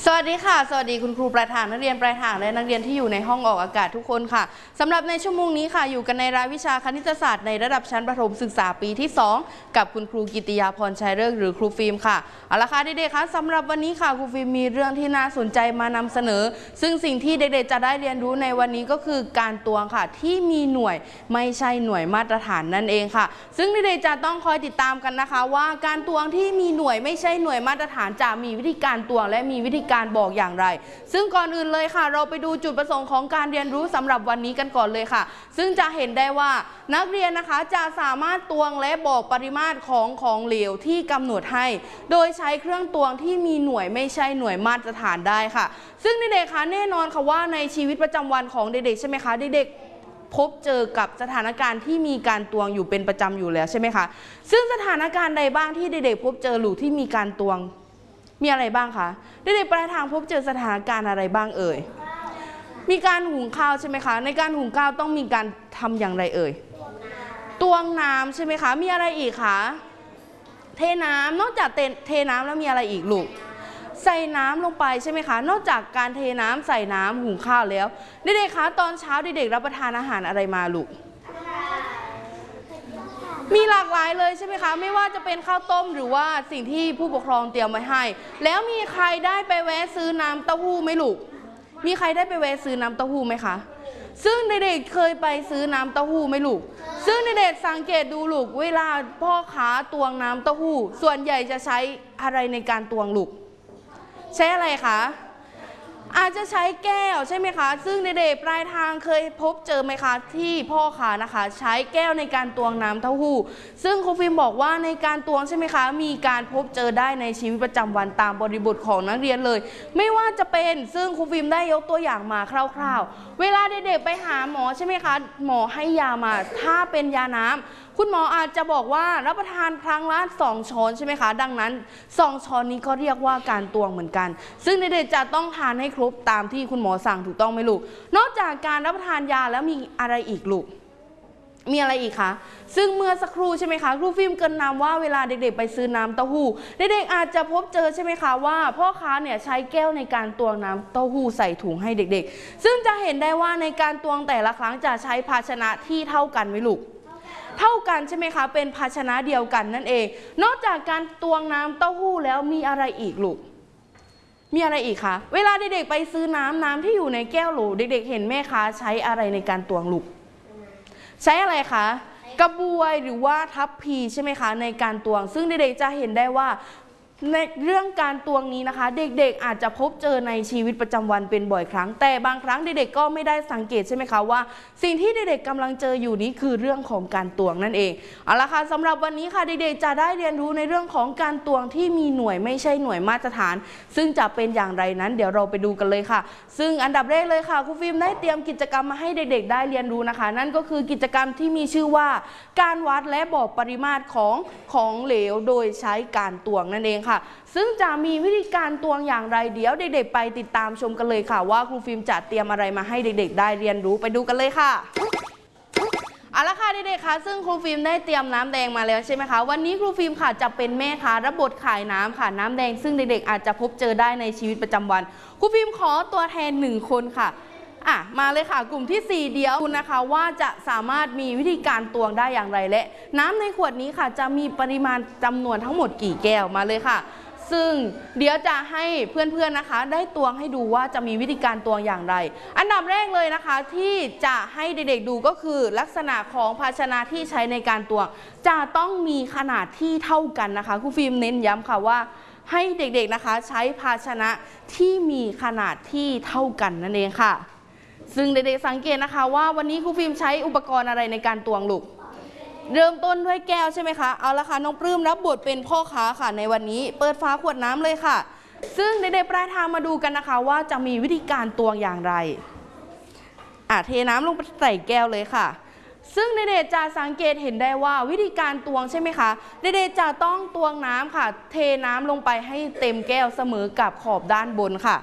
สวัสดีค่ะสวัสดีคุณครูปลายทางนักเรียนปลายทางและนักเรียนที่อยู่ในห้องออกอากาศทุกคนค่ะสำหรับในชั่วโมงนี้ค่ะอยู่กันในรายวิชาคณิตศาสตร์ในระดับชั้นประถมศึกษาปีที่2กับคุณครูกิติยาพรชัยเลิศหรือครูฟิล์มค่ะเอาละค่ะเด็กๆคะสำหรับวันนี้ค่ะครูฟิล์มมีเรื่องที่น่าสนใจมานำเสนอซึ่งสิ่งที่เด็กๆจะได้เรียนรู้ในวันนี้ก็คือการตวงค่ะที่มีหน่วยไม่ใช่หน่วยมาตรฐานนั่นเองค่ะซึ่งเด็กๆจะต้องคอยติดตามกันนะคะว่าการตวงที่มีหน่วยไม่ใช่หน่วยมาตรฐานจะมีวิธีการตวงและมีวิธีการบอกอย่างไรซึ่งก่อนอื่นเลยค่ะเราไปดูจุดประสงค์ของการเรียนรู้สำหรับวันนี้กันก่อนเลยค่ะซึ่งจะเห็นได้ว่านักเรียนนะคะจะสามารถตวงและบอกปริมาตรของเหลวที่กำหนดให้โดยใช้เครื่องตวงที่มีหน่วยไม่ใช่หน่วยมาตรฐานได้ค่ะซึ่งเด็กๆคะแน่นอนค่ะว่าในชีวิตประจำวันของเด็กๆใช่ไหมคะเด็กๆพบเจอกับสถานการณ์ที่มีการตวงอยู่เป็นประจำอยู่แล้วใช่ไหมคะซึ่งสถานการณ์ใดบ้างที่เด็กๆพบเจอหรือที่มีการตวงมีอะไรบ้างคะเด็กๆปลายทางพบเจอสถานการณ์อะไรบ้างเอ่ยมีการหุงข้าวใช่ไหมคะในการหุงข้าวต้องมีการทำอย่างไรเอ่ยตวงน้ำใช่ไหมคะมีอะไรอีกคะเทน้ำนอกจากเทน้ำแล้วมีอะไรอีกลูกใส่น้ำลงไปใช่ไหมคะนอกจากการเทน้ำใส่น้ำหุงข้าวแล้วเด็กๆคะตอนเช้าเด็กๆรับประทานอาหารอะไรมาลูกมีหลากหลายเลยใช่ไหมคะไม่ว่าจะเป็นข้าวต้มหรือว่าสิ่งที่ผู้ปกครองเตรียมไว้ให้แล้วมีใครได้ไปแวะซื้อน้ำเต้าหู้ไหมลูกมีใครได้ไปแวะซื้อน้ำเต้าหู้ไหมคะซึ่งเด็กๆเคยไปซื้อน้ำเต้าหู้ไหมลูกซึ่งเด็กๆสังเกตดูลูกเวลาพ่อค้าตวงน้ำเต้าหู้ส่วนใหญ่จะใช้อะไรในการตวงลูกใช้อะไรคะอาจจะใช้แก้วใช่ไหมคะซึ่งเด็กๆปลายทางเคยพบเจอไหมคะที่พ่อค้านะคะใช้แก้วในการตวงน้ำเต้าหู้ซึ่งครูฟิล์มบอกว่าในการตวงใช่ไหมคะมีการพบเจอได้ในชีวิตประจำวันตามบริบทของนักเรียนเลยไม่ว่าจะเป็นซึ่งครูฟิล์มได้ยกตัวอย่างมาคร่าวๆเวลาเด็กๆไปหาหมอใช่ไหมคะหมอให้ยามาถ้าเป็นยาน้ำคุณหมออาจจะบอกว่ารับประทานครั้งละ2 ช้อนใช่ไหมคะดังนั้น2 ช้อนนี้ก็เรียกว่าการตวงเหมือนกันซึ่งเด็กๆจะต้องทานให้ครบตามที่คุณหมอสั่งถูกต้องไหมลูกนอกจากการรับประทานยาแล้วมีอะไรอีกลูกมีอะไรอีกคะซึ่งเมื่อสักครู่ใช่ไหมคะครูฟิล์มเกริ่นนำว่าเวลาเด็กๆไปซื้อน้ำเต้าหู้เด็กๆอาจจะพบเจอใช่ไหมคะว่าพ่อค้าเนี่ยใช้แก้วในการตวงน้ำเต้าหู้ใส่ถุงให้เด็กๆซึ่งจะเห็นได้ว่าในการตวงแต่ละครั้งจะใช้ภาชนะที่เท่ากันไหมลูกเท่ากันใช่ไหมคะเป็นภาชนะเดียวกันนั่นเองนอกจากการตวงน้ำเต้าหู้แล้วมีอะไรอีกลูกมีอะไรอีกคะเวลาเด็กๆไปซื้อน้ำที่อยู่ในแก้วโหลเด็กๆเห็นแม่ค้าใช้อะไรในการตวงลูกใช้อะไรคะกระบวยหรือว่าทัพพีใช่ไหมคะในการตวงซึ่งเด็กๆจะเห็นได้ว่าในเรื่องการตวงนี้นะคะเด็กๆอาจจะพบเจอในชีวิตประจำวันเป็นบ่อยครั้งแต่บางครั้งเด็กๆก็ไม่ได้สังเกตใช่ไหมคะว่าสิ่งที่เด็กๆกำลังเจออยู่นี้คือเรื่องของการตวงนั่นเองเอาละค่ะสำหรับวันนี้ค่ะเด็กๆจะได้เรียนรู้ในเรื่องของการตวงที่มีหน่วยไม่ใช่หน่วยมาตรฐานซึ่งจะเป็นอย่างไรนั้นเดี๋ยวเราไปดูกันเลยค่ะซึ่งอันดับแรกเลยค่ะครูฟิล์มได้เตรียมกิจกรรมมาให้เด็กๆได้เรียนรู้นะคะนั่นก็คือกิจกรรมที่มีชื่อว่าการวัดและบอกปริมาตรของเหลวโดยใช้การตวงนั่นเองค่ะซึ่งจะมีวิธีการตวงอย่างไรเดี๋ยวเด็กๆไปติดตามชมกันเลยค่ะว่าครูฟิล์มจะเตรียมอะไรมาให้เด็กๆได้เรียนรู้ไปดูกันเลยค่ะเอาละค่ะเด็กๆคะซึ่งครูฟิล์มได้เตรียมน้ำแดงมาแล้วใช่ไหมคะวันนี้ครูฟิล์มค่ะจะเป็นแม่ค้ารับบทขายน้ำค่ะน้ำแดงซึ่งเด็กๆอาจจะพบเจอได้ในชีวิตประจำวันครูฟิล์มขอตัวแทน1 คนค่ะมาเลยค่ะกลุ่มที่4เดี๋ยวคุณนะคะว่าจะสามารถมีวิธีการตวงได้อย่างไรและน้ำในขวดนี้ค่ะจะมีปริมาณจำนวนทั้งหมดกี่แก้วมาเลยค่ะซึ่งเดี๋ยวจะให้เพื่อนๆนะคะได้ตวงให้ดูว่าจะมีวิธีการตวงอย่างไรอันดับแรกเลยนะคะที่จะให้เด็กๆดูก็คือลักษณะของภาชนะที่ใช้ในการตวงจะต้องมีขนาดที่เท่ากันนะคะครูฟิล์มเน้นย้ำค่ะว่าให้เด็กๆนะคะใช้ภาชนะที่มีขนาดที่เท่ากันนั่นเองค่ะซึ่งเด็กๆสังเกตนะคะว่าวันนี้ครูฟิล์มใช้อุปกรณ์อะไรในการตวงลูกเริ่มต้นด้วยแก้วใช่ไหมคะเอาละค่ะน้องปลื้มรับบทเป็นพ่อค้าค่ะในวันนี้เปิดฝาขวดน้ำเลยค่ะซึ่งเด็กๆปลายทางมาดูกันนะคะว่าจะมีวิธีการตวงอย่างไรเทน้ำลงไปใส่แก้วเลยค่ะซึ่งเด็กๆจะสังเกตเห็นได้ว่าวิธีการตวงใช่ไหมคะเด็กๆจะต้องตวงน้ำค่ะเทน้ำลงไปให้เต็มแก้วเสมอกับขอบด้านบนค่ะ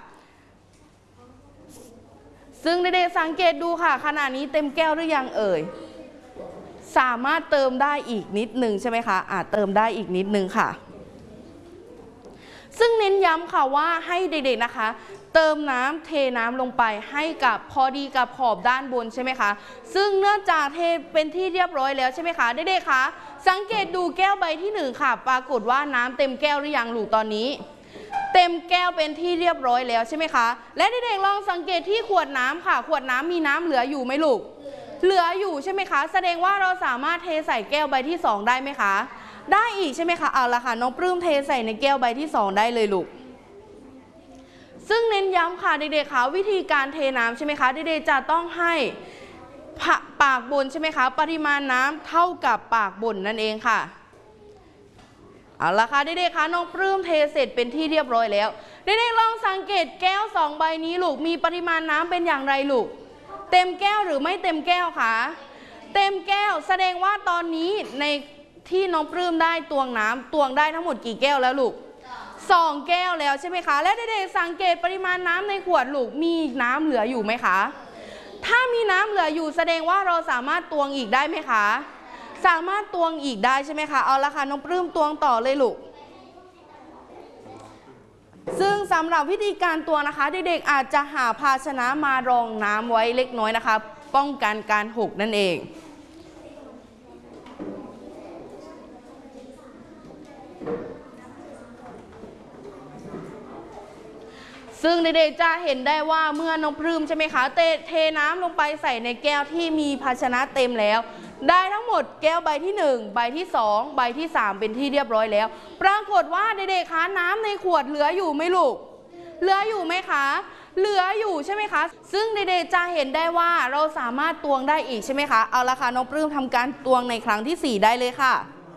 ซึ่งเด็กๆสังเกตดูค่ะขณะนี้เต็มแก้วหรือยังเอ่ยสามารถเติมได้อีกนิดนึงใช่ไหมคะเติมได้อีกนิดนึงค่ะซึ่งเน้นย้ำค่ะว่าให้เด็กๆนะคะเติมน้ำเทน้ำลงไปให้กับพอดีกับขอบด้านบนใช่ไหมคะซึ่งเนื่องจากเทเป็นที่เรียบร้อยแล้วใช่ไหมคะเด็กๆคะสังเกตดูแก้วใบที่1ค่ะปรากฏว่าน้ำเต็มแก้วหรือยังลูกตอนนี้เต็มแก้วเป็นที่เรียบร้อยแล้วใช่ไหมคะและเด็กๆลองสังเกตที่ขวดน้ำค่ะขวดน้ำมีน้ำเหลืออยู่ไหมลูกเหลืออยู่ใช่ไหมคะแสดงว่าเราสามารถเทใส่แก้วใบที่2ได้ไหมคะได้อีกใช่ไหมคะเอาละค่ะน้องปลื้มเทใส่ในแก้วใบที่2ได้เลยลูกซึ่งเน้นย้ำค่ะเด็กๆคะวิธีการเทน้ำใช่ไหมคะเด็กๆจะต้องให้ปากบนใช่ไหมคะปริมาณน้ำเท่ากับปากบนนั่นเองค่ะเอาละค่ะเด็กๆคะน้องปลื้มเทเสร็จเป็นที่เรียบร้อยแล้วเด็กๆลองสังเกตแก้ว2ใบนี้ลูกมีปริมาณน้ำเป็นอย่างไรลูกเต็มแก้วหรือไม่เต็มแก้วคะเต็มแก้วแสดงว่าตอนนี้ในที่น้องปลื้มได้ตวงน้ำตวงได้ทั้งหมดกี่แก้วแล้วลูก2แก้วแล้วใช่ไหมคะและเด็กๆสังเกตปริมาณน้ำในขวดลูกมีน้ำเหลืออยู่ไหมคะถ้ามีน้ำเหลืออยู่แสดงว่าเราสามารถตวงอีกได้ไหมคะสามารถตวงอีกได้ใช่ไหมคะเอาละค่ะน้องปลื้มตวงต่อเลยลูกซึ่งสำหรับวิธีการตวงนะคะเด็กๆอาจจะหาภาชนะมารองน้ำไว้เล็กน้อยนะคะป้องกันการหกนั่นเองซึ่งเด็กๆจะเห็นได้ว่าเมื่อน้องปลื้มใช่ไหมคะเทน้ำลงไปใส่ในแก้วที่มีภาชนะเต็มแล้วได้ทั้งหมดแก้วใบที่1ใบที่2ใบที่3เป็นที่เรียบร้อยแล้วปรากฏว่าเด็กๆคะน้ำในขวดเหลืออยู่ไหมลูกเหลืออยู่ไหมคะเหลืออยู่ใช่ไหมคะซึ่งเด็กๆจะเห็นได้ว่าเราสามารถตวงได้อีกใช่ไหมคะเอาละค่ะน้องปลื้มทำการตวงในครั้งที่4ได้เลยค่ะ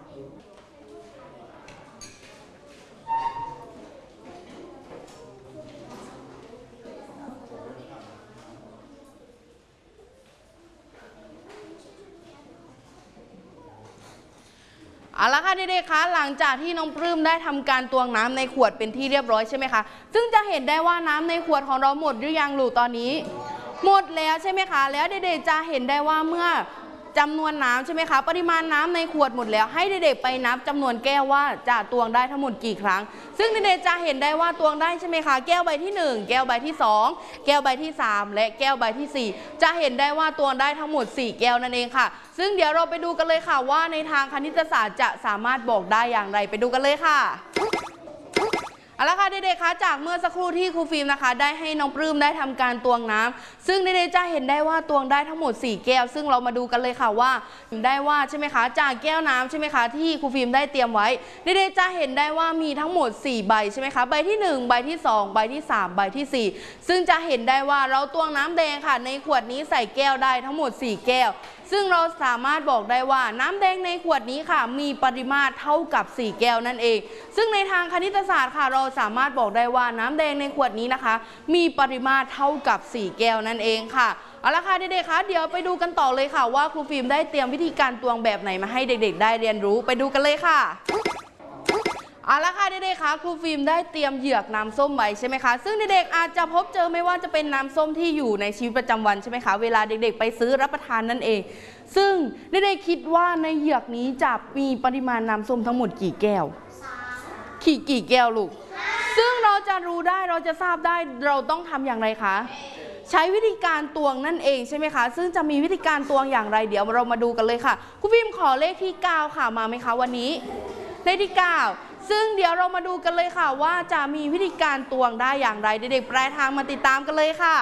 เอาละค่ะเด็กๆคะหลังจากที่น้องปลื้มได้ทำการตวงน้ำในขวดเป็นที่เรียบร้อยใช่ไหมคะซึ่งจะเห็นได้ว่าน้ำในขวดของเราหมดหรือยังลูกตอนนี้หมดแล้วใช่ไหมคะแล้วเด็กๆจะเห็นได้ว่าเมื่อจำนวนน้ำใช่ไหมคะปริมาณน้ำในขวดหมดแล้วให้เด็กๆไปนับจำนวนแก้วว่าจะตวงได้ทั้งหมดกี่ครั้งซึ่งเด็กๆจะเห็นได้ว่าตวงได้ใช่ไหมคะแก้วใบที่1แก้วใบที่2แก้วใบที่3และแก้วใบที่4จะเห็นได้ว่าตวงได้ทั้งหมด4แก้วนั่นเองค่ะซึ่งเดี๋ยวเราไปดูกันเลยค่ะว่าในทางคณิตศาสตร์จะสามารถบอกได้อย่างไรไปดูกันเลยค่ะเอาละค่ะเด็กๆคะจากเมื่อสักครู่ที่ครูฟิล์มนะคะได้ให้น้องปลื้มได้ทำการตวงน้ำซึ่งเด็กๆจะเห็นได้ว่าตวงได้ทั้งหมด4แก้วซึ่งเรามาดูกันเลยค่ะว่าได้ว่าใช่ไหมคะจากแก้วน้ำใช่ไหมคะที่ครูฟิล์มได้เตรียมไว้เด็กๆจะเห็นได้ว่ามีทั้งหมด4ใบใช่ไหมคะใบที่1ใบที่2ใบที่3ใบที่4ซึ่งจะเห็นได้ว่าเราตวงน้ำแดงค่ะในขวดนี้ใส่แก้วได้ทั้งหมด4แก้วซึ่งเราสามารถบอกได้ว่าน้ำแดงในขวดนี้ค่ะมีปริมาตรเท่ากับ4แก้วนั่นเองซึ่งในทางคณิตศาสตร์ค่ะเราสามารถบอกได้ว่าน้ำแดงในขวดนี้นะคะมีปริมาตรเท่ากับ4แก้วนั่นเองค่ะเอาละค่ะเด็กๆคะเดี๋ยวไปดูกันต่อเลยค่ะว่าครูฟิล์มได้เตรียมวิธีการตวงแบบไหนมาให้เด็กๆได้เรียนรู้ไปดูกันเลยค่ะเอาละค่ะเด็กๆคะครูฟิล์มได้เตรียมเหยือกน้ำส้มไว้ใช่ไหมคะซึ่งเด็กๆอาจจะพบเจอไม่ว่าจะเป็นน้ำส้มที่อยู่ในชีวิตประจำวันใช่ไหมคะเวลาเด็กๆไปซื้อรับประทานนั่นเองซึ่งเด็กๆคิดว่าในเหยือกนี้จะมีปริมาณน้ำส้มทั้งหมดกี่แก้วกี่แก้วลูกซึ่งเราจะรู้ได้เราจะทราบได้เราต้องทำอย่างไรคะใช้วิธีการตวงนั่นเองใช่ไหมคะซึ่งจะมีวิธีการตวงอย่างไรเดี๋ยวเรามาดูกันเลยค่ะครูฟิล์มขอเลขที่9ค่ะมาไหมคะวันนี้เลขที่9ซึ่งเดี๋ยวเรามาดูกันเลยค่ะว่าจะมีวิธีการตวงได้อย่างไรเด็กๆปลายทางมาติดตามกันเลยค่ะ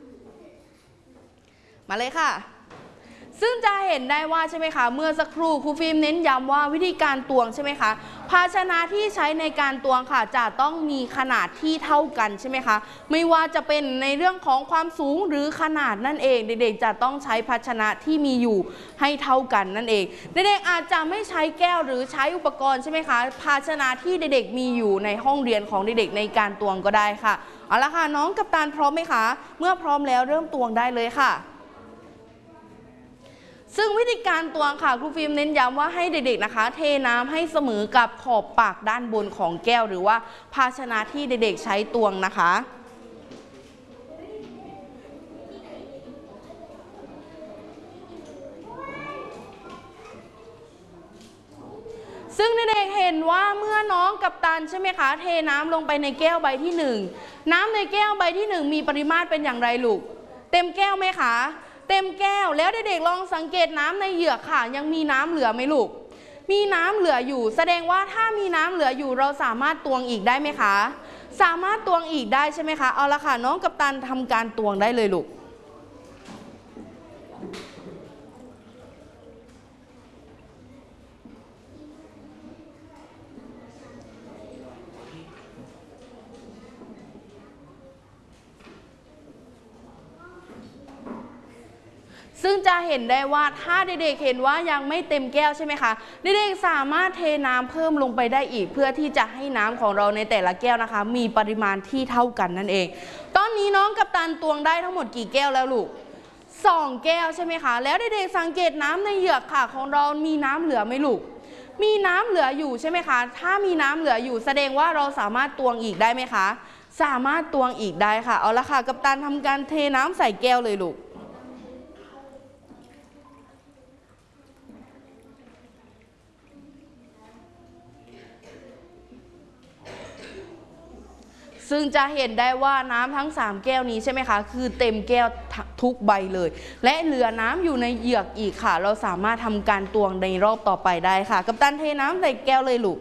มาเลยค่ะซึ่งจะเห็นได้ว่าใช่ไหมคะเมื่อสักครู่ครูฟิล์มเน้นย้ำว่าวิธีการตวงใช่ไหมคะภาชนะที่ใช้ในการตวงค่ะจะต้องมีขนาดที่เท่ากันใช่ไหมคะไม่ว่าจะเป็นในเรื่องของความสูงหรือขนาดนั่นเองเด็กๆจะต้องใช้ภาชนะที่มีอยู่ให้เท่ากันนั่นเองเด็กๆอาจจะไม่ใช้แก้วหรือใช้อุปกรณ์ใช่ไหมคะภาชนะที่เด็กๆมีอยู่ในห้องเรียนของเด็กๆในการตวงก็ได้ค่ะเอาละค่ะน้องกัปตันพร้อมไหมคะเมื่อพร้อมแล้วเริ่มตวงได้เลยค่ะซึ่งวิธีการตวงค่ะครูฟิล์มเน้นย้ำว่าให้เด็กๆนะคะเทน้ำให้เสมอกับขอบปากด้านบนของแก้วหรือว่าภาชนะที่เด็กๆใช้ตวงนะคะซึ่งเด็กๆเห็นว่าเมื่อน้องกัปตันใช่ไหมคะเทน้ำลงไปในแก้วใบที่1น้ำในแก้วใบที่1มีปริมาตรเป็นอย่างไรลูกเต็มแก้วไหมคะเต็มแก้วแล้วเด็กๆลองสังเกตน้ำในเหยือกค่ะยังมีน้ำเหลือไหมลูกมีน้ำเหลืออยู่แสดงว่าถ้ามีน้ำเหลืออยู่เราสามารถตวงอีกได้ไหมคะสามารถตวงอีกได้ใช่ไหมคะเอาละค่ะน้องกัปตันทำการตวงได้เลยลูกซึ่งจะเห็นได้ว่าถ้าเด็กๆเห็นว่ายังไม่เต็มแก้วใช่ไหมคะเด็กๆสามารถเทน้ำเพิ่มลงไปได้อีกเพื่อที่จะให้น้ำของเราในแต่ละแก้วนะคะมีปริมาณที่เท่ากันนั่นเองตอนนี้น้องกัปตันตวงได้ทั้งหมดกี่แก้วแล้วลูก2 แก้วใช่ไหมคะแล้วเด็กๆสังเกตน้ำในเหยือกค่ะของเรามีน้ำเหลือไหมลูกมีน้ำเหลืออยู่ใช่ไหมคะถ้ามีน้ำเหลืออยู่แสดงว่าเราสามารถตวงอีกได้ไหมคะสามารถตวงอีกได้ค่ะเอาละค่ะกัปตันทำการเทน้ำใส่แก้วเลยลูกซึ่งจะเห็นได้ว่าน้ำทั้ง3แก้วนี้ใช่ไหมคะคือเต็มแก้วทุกใบเลยและเหลือน้ำอยู่ในเหยือกอีกค่ะเราสามารถทำการตวงในรอบต่อไปได้ค่ะกัปตันเทน้ำใส่แก้วเลยลูก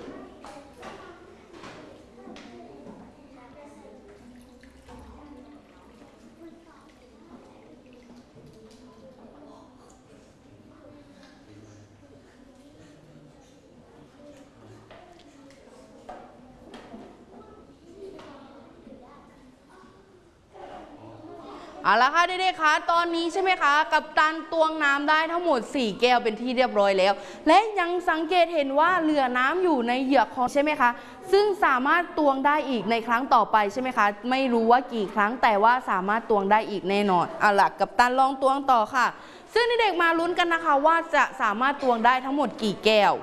เอาละค่ะเด็กๆคะตอนนี้ใช่ไหมคะกัปตันตวงน้ำได้ทั้งหมด4แก้วเป็นที่เรียบร้อยแล้วและยังสังเกตเห็นว่าเหลือน้ำอยู่ในเหยือกของใช่ไหมคะซึ่งสามารถตวงได้อีกในครั้งต่อไปใช่ไหมคะไม่รู้ว่ากี่ครั้งแต่ว่าสามารถตวงได้อีกแน่นอนเอาล่ะกัปตันลองตวงต่อค่ะซึ่งเด็กๆมาลุ้นกันนะคะว่าจะสามารถตวงได้ทั้งหมดกี่แก้ว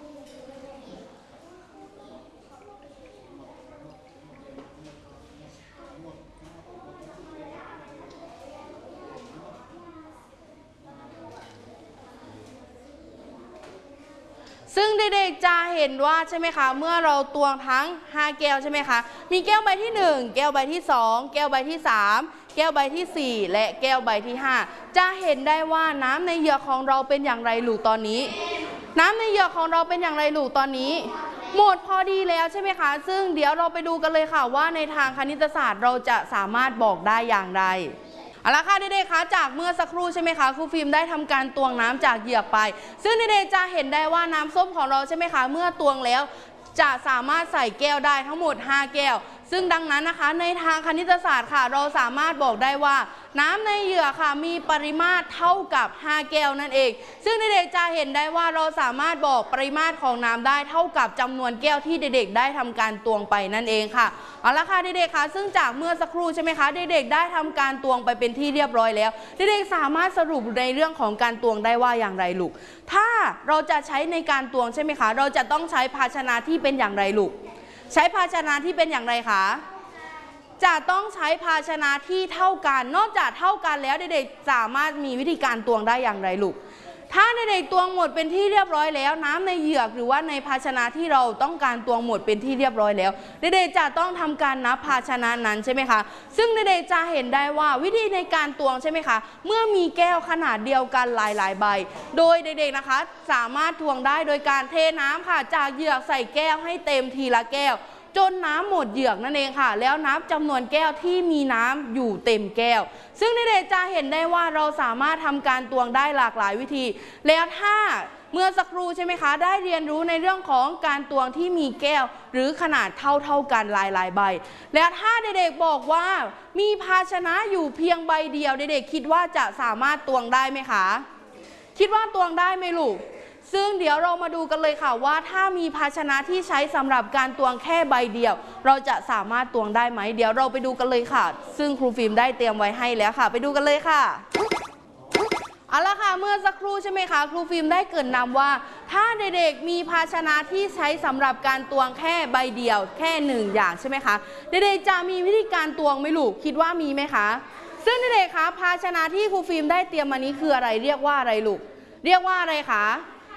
ซึ่งเด็กๆจะเห็นว่าใช่ไหมคะเมื่อเราตวงทั้ง5แก้วใช่ไหมคะมีแก้วใบที่1แก้วใบที่2แก้วใบที่3แก้วใบที่4และแก้วใบที่5จะเห็นได้ว่าน้ำในเหยือกของเราเป็นอย่างไรลูกตอนนี้น้ำในเหยือกของเราเป็นอย่างไรลูกตอนนี้หมดพอดีแล้วใช่ไหมคะซึ่งเดี๋ยวเราไปดูกันเลยค่ะว่าในทางคณิตศาสตร์เราจะสามารถบอกได้อย่างไรเอาละค่ะเด็กๆคะจากเมื่อสักครู่ใช่ไหมคะครูฟิล์มได้ทำการตวงน้ำจากเหยือกไปซึ่งเด็กๆจะเห็นได้ว่าน้ำส้มของเราใช่ไหมคะเมื่อตวงแล้วจะสามารถใส่แก้วได้ทั้งหมด5แก้วซึ่งดังนั้นนะคะในทางคณิตศาสตร์ค่ะเราสามารถบอกได้ว่าน้ำในเหยือกค่ะมีปริมาตรเท่ากับ5แก้วนั่นเองซึ่งเด็กๆจะเห็นได้ว่าเราสามารถบอกปริมาตรของน้ำได้เท่ากับจำนวนแก้วที่เด็กๆได้ทำการตวงไปนั่นเองค่ะเอาละค่ะเด็กๆคะซึ่งจากเมื่อสักครู่ใช่ไหมคะเด็กๆได้ทำการตวงไปเป็นที่เรียบร้อยแล้วเด็กๆสามารถสรุปในเรื่องของการตวงได้ว่าอย่างไรลูกถ้าเราจะใช้ในการตวงใช่ไหมคะเราจะต้องใช้ภาชนะที่เป็นอย่างไรลูกใช้ภาชนะที่เป็นอย่างไรคะจะต้องใช้ภาชนะที่เท่ากันนอกจากเท่ากันแล้วเด็กๆสามารถมีวิธีการตวงได้อย่างไรลูกถ้าเด็กๆตวงหมดเป็นที่เรียบร้อยแล้วน้ำในเหยือกหรือว่าในภาชนะที่เราต้องการตวงหมดเป็นที่เรียบร้อยแล้วเด็กๆจะต้องทำการนับภาชนะนั้นใช่ไหมคะซึ่งเด็กๆจะเห็นได้ว่าวิธีในการตวงใช่ไหมคะเมื่อมีแก้วขนาดเดียวกันหลายๆใบโดยเด็กๆนะคะสามารถตวงได้โดยการเทน้ำค่ะจากเหยือกใส่แก้วให้เต็มทีละแก้วจนน้ำหมดเหยือกนั่นเองค่ะแล้วนับจำนวนแก้วที่มีน้ำอยู่เต็มแก้วซึ่งเด็กๆจะเห็นได้ว่าเราสามารถทำการตวงได้หลากหลายวิธีแล้วถ้าเมื่อสักครู่ใช่ไหมคะได้เรียนรู้ในเรื่องของการตวงที่มีแก้วหรือขนาดเท่ากันหลายๆใบแล้วถ้าเด็กๆบอกว่ามีภาชนะอยู่เพียงใบเดียวเด็กๆคิดว่าจะสามารถตวงได้ไหมคะคิดว่าตวงได้ไหมลูกซึ่งเดี๋ยวเรามาดูกันเลยค่ะว่าถ้ามีภาชนะที่ใช้สำหรับการตวงแค่ใบเดียวเราจะสามารถตวงได้ไหมเดี๋ยวเราไปดูกันเลยค่ะซึ่งครูฟิล์มได้เตรียมไว้ให้แล้วค่ะไปดูกันเลยค่ะเอาละค่ะเมื่อสักครู่ใช่ไหมคะครูฟิล์มได้เกริ่นนำว่าถ้าเด็กๆมีภาชนะที่ใช้สำหรับการตวงแค่ใบเดียวแค่1อย่างใช่ไหมคะเด็กๆจะมีวิธีการตวงไหมลูกคิดว่ามีไหมคะซึ่งเด็กๆคะภาชนะที่ครูฟิล์มได้เตรียมมานี้คืออะไรเรียกว่าอะไรลูกเรียกว่าอะไรคะ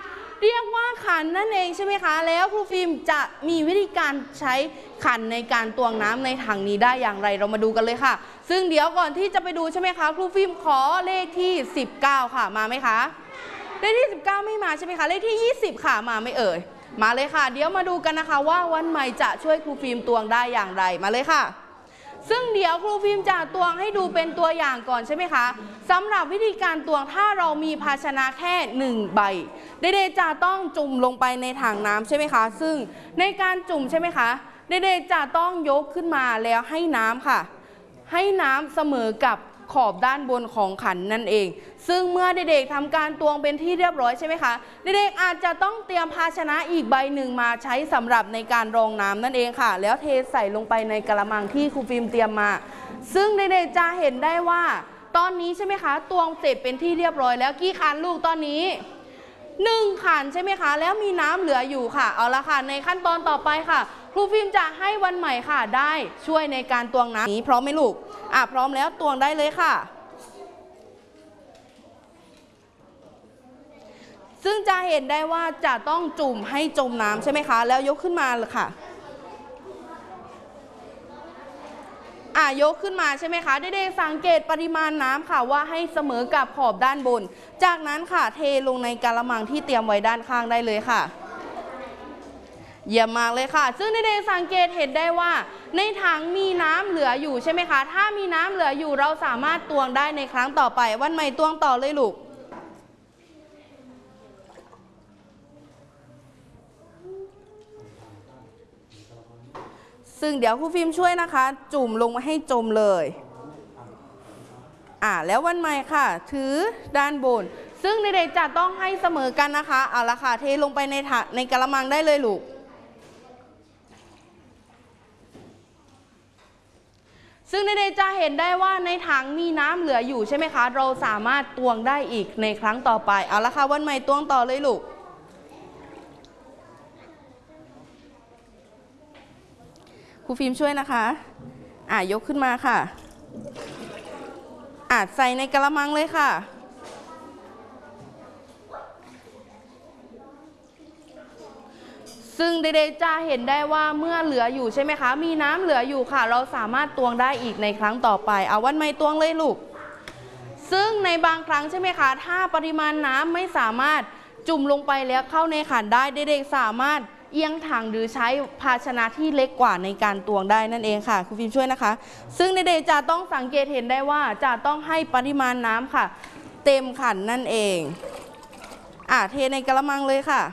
เรียกว่าขันนั่นเองใช่ไหมคะแล้วครูฟิล์มจะมีวิธีการใช้ขันในการตวงน้ำในถังนี้ได้อย่างไรเรามาดูกันเลยค่ะซึ่งเดี๋ยวก่อนที่จะไปดูใช่ไหมคะครูฟิล์มขอเลขที่19ค่ะมาไหมคะเลขที่19ไม่มาใช่ไหมคะเลขที่20ค่ะมาไม่เอ่ยมาเลยค่ะเดี๋ยวมาดูกันนะคะว่าวันใหม่จะช่วยครูฟิล์มตวงได้อย่างไรมาเลยค่ะซึ่งเดี๋ยวครูฟิล์มจะตวงให้ดูเป็นตัวอย่างก่อนใช่ไหมคะสำหรับวิธีการตวงถ้าเรามีภาชนะแค่1ใบเด็กๆจะต้องจุ่มลงไปในถังน้ำใช่ไหมคะซึ่งในการจุ่มใช่ไหมคะเด็กๆจะต้องยกขึ้นมาแล้วให้น้ำค่ะให้น้ำเสมอกับขอบด้านบนของขันนั่นเองซึ่งเมื่อเด็กๆทำการตวงเป็นที่เรียบร้อยใช่ไหมคะเด็กๆอาจจะต้องเตรียมภาชนะอีกใบหนึ่งมาใช้สำหรับในการรองน้ำนั่นเองค่ะแล้วเทใส่ลงไปในกระมังที่ครูฟิล์มเตรียมมาซึ่งเด็กๆจะเห็นได้ว่าตอนนี้ใช่ไหมคะตวงเสร็จเป็นที่เรียบร้อยแล้วกี่ขันลูกตอนนี้1ขันใช่ไหมคะแล้วมีน้ำเหลืออยู่ค่ะเอาละค่ะในขั้นตอนต่อไปค่ะครูฟิล์มจะให้วันใหม่ค่ะได้ช่วยในการตวงน้ำนี้พร้อมไหมลูกพร้อมแล้วตวงได้เลยค่ะซึ่งจะเห็นได้ว่าจะต้องจุ่มให้จมน้ำใช่ไหมคะแล้วยกขึ้นมาเลยค่ะยกขึ้นมาใช่ไหมคะเด็กๆสังเกตปริมาณน้ำค่ะว่าให้เสมอกับขอบด้านบนจากนั้นค่ะเทลงในกะละมังที่เตรียมไว้ด้านข้างได้เลยค่ะเยี่ยมมากเลยค่ะซึ่งเด็กๆสังเกตเห็นได้ว่าในถังมีน้ำเหลืออยู่ใช่ไหมคะถ้ามีน้ำเหลืออยู่เราสามารถตวงได้ในครั้งต่อไปวันใหม่ตวงต่อเลยลูกซึ่งเดี๋ยวครูฟิล์มช่วยนะคะจุ่มลงมาให้จมเลยแล้ววันใหม่ค่ะถือด้านบนซึ่งเด็กๆจะต้องให้เสมอกันนะคะเอาละค่ะเทลงไปในกระมังได้เลยลูกซึ่งเด็กๆจะเห็นได้ว่าในถังมีน้ำเหลืออยู่ใช่ไหมคะเราสามารถตวงได้อีกในครั้งต่อไปเอาละค่ะวันใหม่ตวงต่อเลยลูกครูฟิล์มช่วยนะคะยกขึ้นมาค่ะใส่ในกระมังเลยค่ะซึ่งเด็กๆจะเห็นได้ว่าเมื่อเหลืออยู่ใช่ไหมคะมีน้ำเหลืออยู่ค่ะเราสามารถตวงได้อีกในครั้งต่อไปเอาวันใหม่ตวงเลยลูกซึ่งในบางครั้งใช่ไหมคะถ้าปริมาณน้ำไม่สามารถจุ่มลงไปแล้วเข้าในขันได้เด็กๆสามารถเอียงถังหรือใช้ภาชนะที่เล็กกว่าในการตวงได้นั่นเองค่ะครูฟิล์มช่วยนะคะซึ่งเด็กๆจะต้องสังเกตเห็นได้ว่าจะต้องให้ปริมาณน้ำค่ะเต็มขันนั่นเองเทในกระมังเลยค่ะ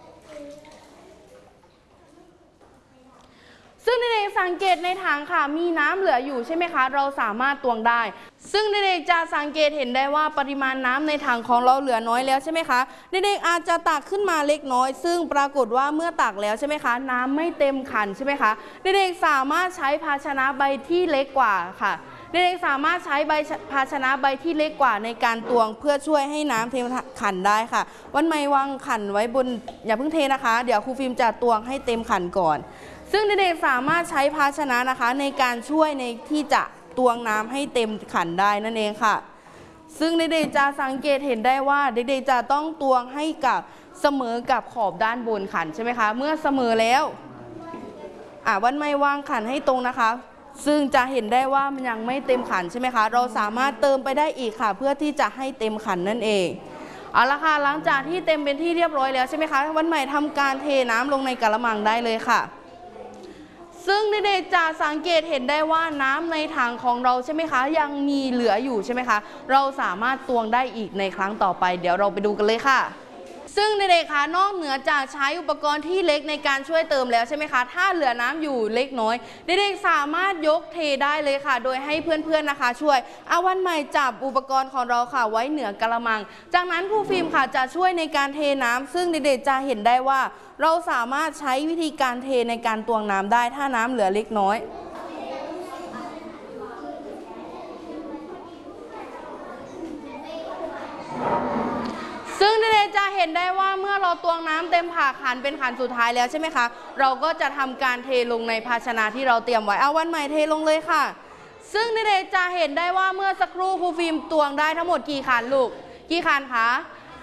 ซึ่งเด็กๆสังเกตในถังค่ะมีน้ำเหลืออยู่ใช่ไหมคะเราสามารถตวงได้ซึ่งเด็กๆจะสังเกตเห็นได้ว่าปริมาณน้ำในถังของเราเหลือน้อยแล้วใช่ไหมคะเด็กๆอาจจะตักขึ้นมาเล็กน้อยซึ่งปรากฏว่าเมื่อตักแล้วใช่ไหมคะน้ำไม่เต็มขันใช่ไหมคะเด็กๆสามารถใช้ภาชนะใบที่เล็กกว่าค่ะเด็กๆสามารถใช้ภาชนะใบที่เล็กกว่าในการตวงเพื่อช่วยให้น้ำเต็มขันได้ค่ะวันใหม่วางขันไว้บนอย่าเพิ่งเทนะคะเดี๋ยวครูฟิล์มจะตวงให้เต็มขันก่อนซึ่งเด็กๆสามารถใช้ภาชนะนะคะในการช่วยในที่จะตวงน้ำให้เต็มขันได้นั่นเองค่ะซึ่งเด็กๆจะสังเกตเห็นได้ว่าเด็กๆจะต้องตวงให้กับเสมอกับขอบด้านบนขันใช่ไหมคะเมื่อเสมอแล้ววันใหม่วางขันให้ตรงนะคะซึ่งจะเห็นได้ว่ามันยังไม่เต็มขันใช่ไหมคะเราสามารถเติมไปได้อีกค่ะเพื่อที่จะให้เต็มขันนั่นเองเอาละค่ะหลังจากที่เต็มเป็นที่เรียบร้อยแล้วใช่ไหมคะวันใหม่ทำการเทน้ำลงในกระมังได้เลยค่ะซึ่งเด็กๆจะสังเกตเห็นได้ว่าน้ำในถังของเราใช่ไหมคะยังมีเหลืออยู่ใช่ไหมคะเราสามารถตวงได้อีกในครั้งต่อไปเดี๋ยวเราไปดูกันเลยค่ะซึ่งเด็กๆคะนอกเหนือจากใช้อุปกรณ์ที่เล็กในการช่วยเติมแล้วใช่ไหมคะถ้าเหลือน้ำอยู่เล็กน้อยเด็กๆสามารถยกเทได้เลยค่ะโดยให้เพื่อนๆนะคะช่วยวันใหม่จับอุปกรณ์ของเราค่ะไว้เหนือกระมังจากนั้นครูฟิล์มค่ะจะช่วยในการเทน้ำซึ่งเด็กๆจะเห็นได้ว่าเราสามารถใช้วิธีการเทในการตวงน้ำได้ถ้าน้ำเหลือเล็กน้อยซึ่งเด็กๆจะเห็นได้ว่าเมื่อเราตวงน้ำเต็มผ่าขันเป็นขันสุดท้ายแล้วใช่ไหมคะเราก็จะทำการเทลงในภาชนะที่เราเตรียมไว้วันใหม่เทลงเลยค่ะซึ่งเด็กๆจะเห็นได้ว่าเมื่อสักครู่ครูฟิล์มตวงได้ทั้งหมดกี่ขันลูกกี่ขันคะ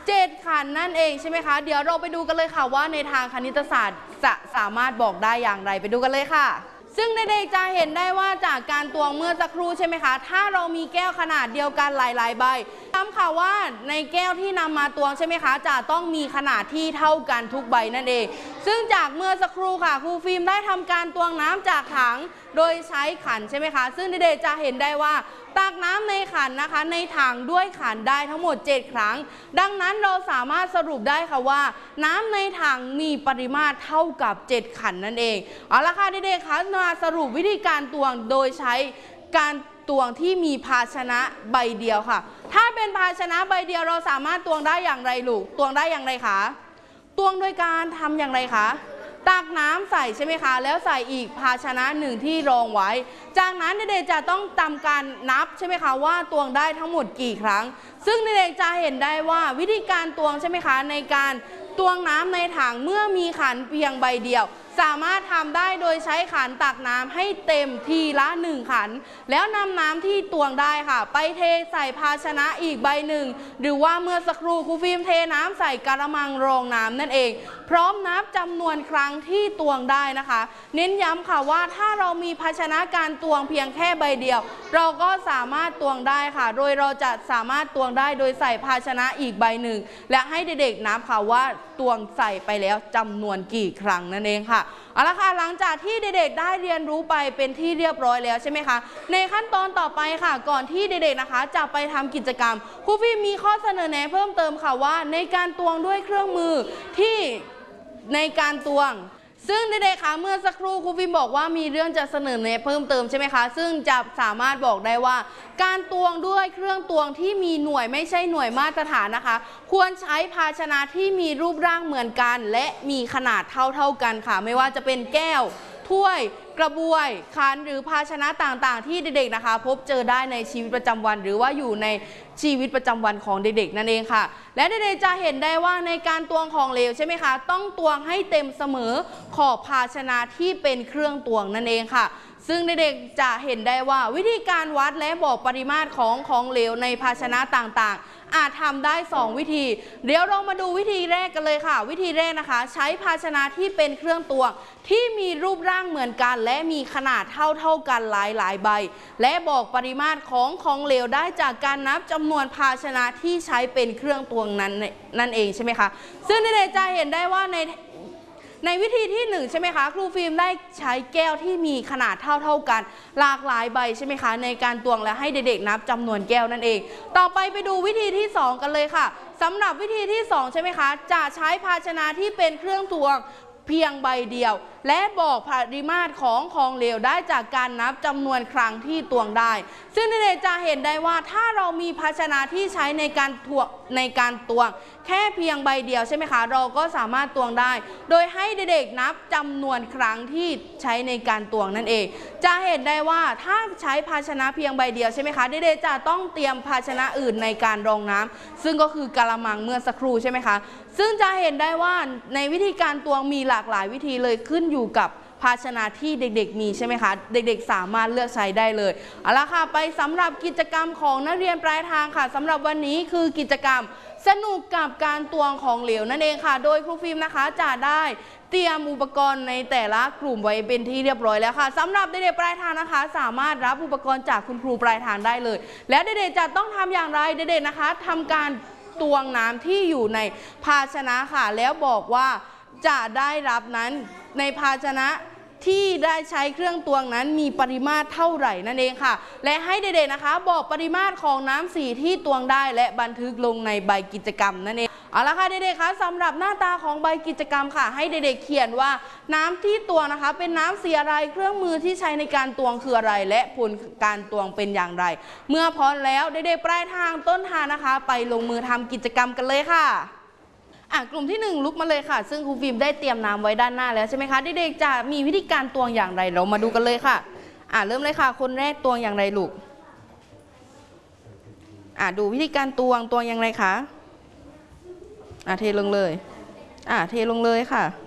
7 ขันนั่นเองใช่ไหมคะเดี๋ยวเราไปดูกันเลยค่ะว่าในทางคณิตศาสตร์จะสามารถบอกได้อย่างไรไปดูกันเลยค่ะซึ่งเด็กๆจะเห็นได้ว่าจากการตวงเมื่อสักครู่ใช่ไหมคะถ้าเรามีแก้วขนาดเดียวกันหลายๆใบย้ำค่ะว่าในแก้วที่นำมาตวงใช่ไหมคะจะต้องมีขนาดที่เท่ากันทุกใบนั่นเองซึ่งจากเมื่อสักครู่ค่ะครูฟิล์มได้ทำการตวงน้ำจากถังโดยใช้ขันใช่ไหมคะซึ่งเด็กๆจะเห็นได้ว่าตักน้ำในขันนะคะในถังด้วยขันได้ทั้งหมด7 ครั้งดังนั้นเราสามารถสรุปได้ค่ะว่าน้ำในถังมีปริมาตรเท่ากับ7 ขันนั่นเองเอาละค่ะเด็กๆคะมาสรุปวิธีการตวงโดยใช้การตวงที่มีภาชนะใบเดียวค่ะถ้าเป็นภาชนะใบเดียวเราสามารถตวงได้อย่างไรลูกตวงได้อย่างไรคะตวงโดยการทำอย่างไรคะตักน้ำใส่ใช่ไหมคะแล้วใส่อีกภาชนะหนึ่งที่รองไว้จากนั้นเด็กๆจะต้องทำการนับใช่ไหมคะว่าตวงได้ทั้งหมดกี่ครั้งซึ่งเด็กๆจะเห็นได้ว่าวิธีการตวงใช่ไหมคะในการตวงน้ำในถังเมื่อมีขันเพียงใบเดียวสามารถทำได้โดยใช้ขันตักน้ำให้เต็มทีละ1 ขันแล้วนำน้ำที่ตวงได้ค่ะไปเทใส่ภาชนะอีกใบหนึ่งหรือว่าเมื่อสักครู่ครูฟิล์มเทน้ำใส่กระมังรองน้ำนั่นเองพร้อมนับจำนวนครั้งที่ตวงได้นะคะเน้นย้ำค่ะว่าถ้าเรามีภาชนะการตวงเพียงแค่ใบเดียวเราก็สามารถตวงได้ค่ะโดยเราจะสามารถตวงได้โดยใส่ภาชนะอีกใบหนึ่งและให้เด็กๆนับค่ะว่าตวงใส่ไปแล้วจำนวนกี่ครั้งนั่นเองค่ะเอาละค่ะหลังจากที่เด็กๆได้เรียนรู้ไปเป็นที่เรียบร้อยแล้วใช่ไหมคะในขั้นตอนต่อไปค่ะก่อนที่เด็กๆนะคะจะไปทำกิจกรรมครูฟิล์มมีข้อเสนอแนะเพิ่มเติมค่ะว่าในการตวงด้วยเครื่องมือที่ในการตวงซึ่งเด็กๆคะเมื่อสักครู่ครูฟิล์มบอกว่ามีเรื่องจะเสนอแนะเพิ่มเติมใช่ไหมคะซึ่งจะสามารถบอกได้ว่าการตวงด้วยเครื่องตวงที่มีหน่วยไม่ใช่หน่วยมาตรฐานนะคะควรใช้ภาชนะที่มีรูปร่างเหมือนกันและมีขนาดเท่ากันค่ะไม่ว่าจะเป็นแก้วถ้วยกระบวยขันหรือภาชนะต่างๆที่เด็กๆนะคะพบเจอได้ในชีวิตประจำวันหรือว่าอยู่ในชีวิตประจำวันของเด็กๆนั่นเองค่ะและเด็กๆจะเห็นได้ว่าในการตวงของเหลวใช่ไหมคะต้องตวงให้เต็มเสมอขอบภาชนะที่เป็นเครื่องตวงนั่นเองค่ะซึ่งเด็กๆจะเห็นได้ว่าวิธีการวัดและบอกปริมาตรของเหลวในภาชนะต่างๆอาจทำได้2 วิธีเดี๋ยวเรามาดูวิธีแรกกันเลยค่ะวิธีแรกนะคะใช้ภาชนะที่เป็นเครื่องตวงที่มีรูปร่างเหมือนกันและมีขนาดเท่ากันหลายใบและบอกปริมาตรของเหลวได้จากการนับจำนวนภาชนะที่ใช้เป็นเครื่องตวงนั่นเองใช่ไหมคะซึ่งเด็กๆจะเห็นได้ว่าในวิธีที่1ใช่ไหมคะครูฟิล์มได้ใช้แก้วที่มีขนาดเท่ากันหลากหลายใบใช่ไหมคะในการตวงและให้เด็กๆนับจำนวนแก้วนั่นเองต่อไปดูวิธีที่2กันเลยค่ะสำหรับวิธีที่2ใช่ไหมคะจะใช้ภาชนะที่เป็นเครื่องตวงเพียงใบเดียวและบอกปริมาตรของเหลวได้จากการนับจำนวนครั้งที่ตวงได้ซึ่งเด็กๆจะเห็นได้ว่าถ้าเรามีภาชนะที่ใช้ในการตวงแค่เพียงใบเดียวใช่ไหมคะเราก็สามารถตวงได้โดยให้เด็กๆนับจำนวนครั้งที่ใช้ในการตวงนั่นเองจะเห็นได้ว่าถ้าใช้ภาชนะเพียงใบเดียวใช่ไหมคะเด็กๆจะต้องเตรียมภาชนะอื่นในการรองน้ำซึ่งก็คือกะละมังเมื่อสักครู่ใช่ไหมคะซึ่งจะเห็นได้ว่าในวิธีการตวงมีหลากหลายวิธีเลยขึ้นอยู่กับภาชนะที่เด็กๆมีใช่ไหมคะเด็กๆสามารถเลือกใช้ได้เลยเอาละค่ะไปสำหรับกิจกรรมของนักเรียนปลายทางค่ะสำหรับวันนี้คือกิจกรรมสนุกกับการตวงของเหลวนั่นเองค่ะโดยครูฟิล์มนะคะจะได้เตรียมอุปกรณ์ในแต่ละกลุ่มไว้เป็นที่เรียบร้อยแล้วค่ะสำหรับเด็กๆปลายทางนะคะสามารถรับอุปกรณ์จากคุณครูปลายทางได้เลยและเด็กๆจะต้องทำอย่างไรเด็กๆนะคะทำการตวงน้ำที่อยู่ในภาชนะค่ะแล้วบอกว่าจะได้รับนั้นในภาชนะที่ได้ใช้เครื่องตวงนั้นมีปริมาตรเท่าไหร่นั่นเองค่ะและให้เด็กๆนะคะบอกปริมาตรของน้ำสีที่ตวงได้และบันทึกลงในใบกิจกรรมนั่นเองเอาละค่ะเด็กๆคะสำหรับหน้าตาของใบกิจกรรมค่ะให้เด็กๆเขียนว่าน้ำที่ตวงนะคะเป็นน้ำสีอะไรเครื่องมือที่ใช้ในการตวงคืออะไรและผลการตวงเป็นอย่างไรเมื่อพร้อมแล้วเด็กๆปลายทางต้นทางนะคะไปลงมือทำกิจกรรมกันเลยค่ะกลุ่มที่1ลุกมาเลยค่ะซึ่งครูฟิล์มได้เตรียมน้ำไว้ด้านหน้าแล้วใช่ไหมคะเด็กๆจะมีวิธีการตวงอย่างไรเรามาดูกันเลยค่ะเริ่มเลยค่ะคนแรกตวงอย่างไรลูกดูวิธีการตวงอย่างไรคะเทลงเลยเทลงเลยค่ะ